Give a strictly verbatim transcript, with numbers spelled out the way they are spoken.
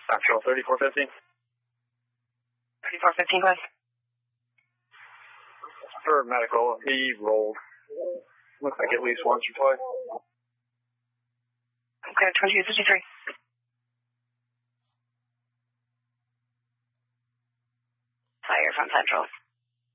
Central thirty-four fifteen. thirty-four fifteen, go ahead. For medical, he rolled. Looks like at least once or twice. Okay, twenty-two fifty-three. Fire from Central.